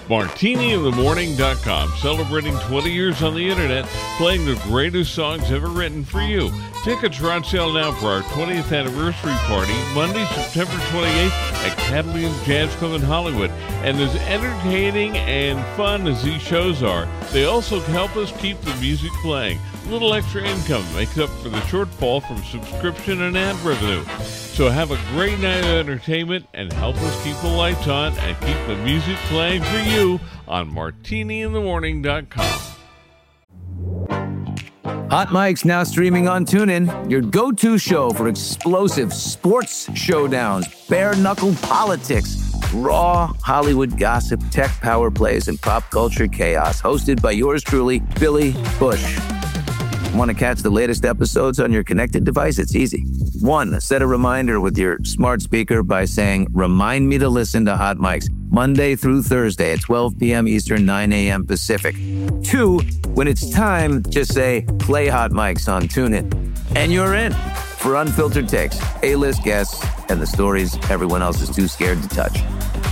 MartiniInTheMorning.com, celebrating 20 years on the internet, playing the greatest songs ever written for you. Tickets are on sale now for our 20th anniversary party, Monday, September 28th at Catalina Jazz Club in Hollywood. And as entertaining and fun as these shows are, they also help us keep the music playing. A little extra income makes up for the shortfall from subscription and ad revenue. So have a great night of entertainment and help us keep the lights on and keep the music playing for you on MartiniInTheMorning.com. Hot Mike's now streaming on TuneIn, your go-to show for explosive sports showdowns, bare-knuckle politics, raw Hollywood gossip, tech power plays, and pop culture chaos. Hosted by yours truly, Billy Bush. Want to catch the latest episodes on your connected device? It's easy. 1, set a reminder with your smart speaker by saying, "Remind me to listen to Hot Mics Monday through Thursday at 12 p.m. Eastern, 9 a.m. Pacific." 2, when it's time, just say, "Play Hot Mics on TuneIn." And you're in for unfiltered takes, A-list guests, and the stories everyone else is too scared to touch.